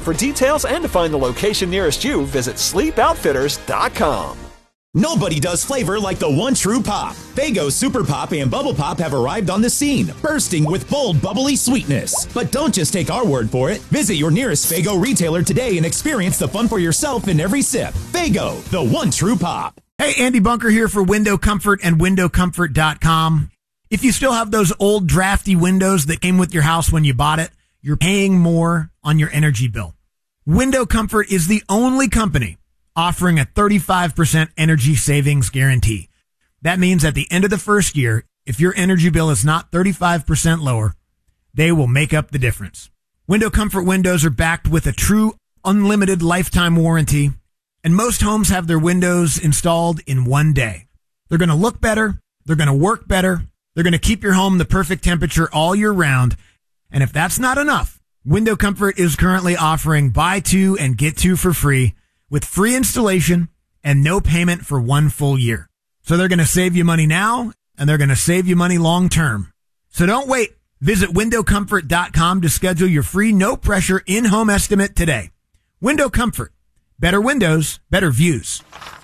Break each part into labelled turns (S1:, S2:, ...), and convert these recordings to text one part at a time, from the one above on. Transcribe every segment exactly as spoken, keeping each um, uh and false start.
S1: For details and to find the location nearest you, visit sleep outfitters dot com.
S2: Nobody does flavor like the one true pop. Faygo Super Pop and Bubble Pop have arrived on the scene, bursting with bold, bubbly sweetness. But don't just take our word for it. Visit your nearest Faygo retailer today and experience the fun for yourself in every sip. Faygo, the one true pop.
S3: Hey, Andy Bunker here for Window Comfort and window comfort dot com. If you still have those old drafty windows that came with your house when you bought it, you're paying more on your energy bill. Window Comfort is the only company offering a thirty-five percent energy savings guarantee. That means at the end of the first year, if your energy bill is not thirty-five percent lower, they will make up the difference. Window Comfort windows are backed with a true unlimited lifetime warranty, and most homes have their windows installed in one day. They're going to look better, they're going to work better, they're going to keep your home the perfect temperature all year round, and if that's not enough, Window Comfort is currently offering buy two and get two for free, with free installation and no payment for one full year. So they're going to save you money now, and they're going to save you money long term. So don't wait. Visit window comfort dot com to schedule your free no-pressure in-home estimate today. Window Comfort. Better windows, better views.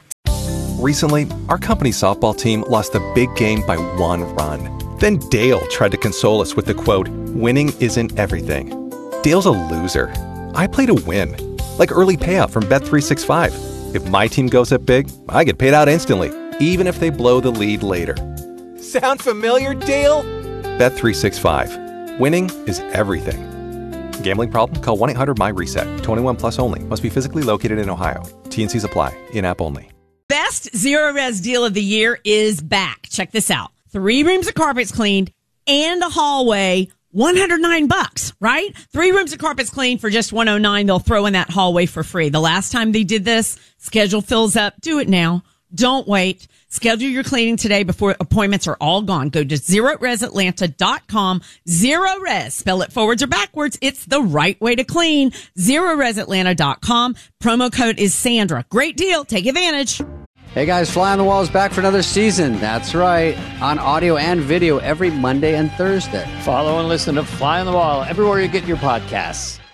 S4: Recently, our company softball team lost a big game by one run. Then Dale tried to console us with the quote, "Winning isn't everything." Dale's a loser. I play to win. Like early payout from Bet three sixty-five. If my team goes up big, I get paid out instantly, even if they blow the lead later. Sound familiar, Dale? Bet three sixty-five. Winning is everything. Gambling problem? Call one eight hundred my reset. twenty-one plus only. Must be physically located in Ohio. T and C's apply. In-app only.
S5: Best Zero Res deal of the year is back. Check this out. Three rooms of carpets cleaned and a hallway, one hundred nine bucks, right? Three rooms of carpets cleaned for just one hundred nine. They'll throw in that hallway for free. The last time they did this, schedule fills up. Do it now. Don't wait. Schedule your cleaning today before appointments are all gone. Go to zero res atlanta dot com. Zero Res. Spell it forwards or backwards. It's the right way to clean. zero res atlanta dot com. Promo code is Sandra. Great deal. Take advantage.
S6: Hey guys, Fly on the Wall is back for another season. That's right. On audio and video every Monday and Thursday.
S7: Follow and listen to Fly on the Wall everywhere you get your podcasts.